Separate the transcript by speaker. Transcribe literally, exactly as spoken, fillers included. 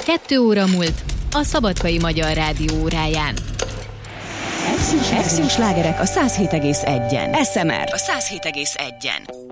Speaker 1: Kettő óra múlt a Szabadkai Magyar Rádió óráján.
Speaker 2: Extrém slágerek a száz hét egész egyen. es em er a száz hét egész egyen.